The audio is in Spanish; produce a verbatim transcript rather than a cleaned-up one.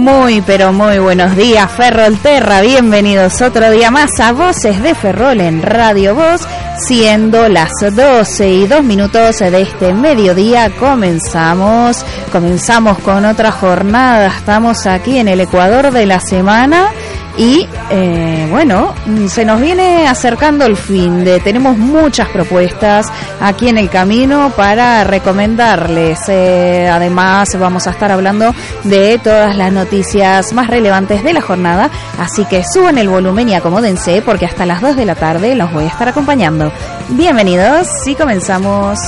Muy, pero muy buenos días, Ferrolterra. Bienvenidos otro día más a Voces de Ferrol en Radio Voz. Siendo las doce y dos minutos de este mediodía, comenzamos. Comenzamos con otra jornada. Estamos aquí en el Ecuador de la semana. Y eh, bueno, se nos viene acercando el fin de, tenemos muchas propuestas aquí en el camino para recomendarles. Eh, además vamos a estar hablando de todas las noticias más relevantes de la jornada, así que suban el volumen y acomódense porque hasta las dos de la tarde los voy a estar acompañando. Bienvenidos y comenzamos.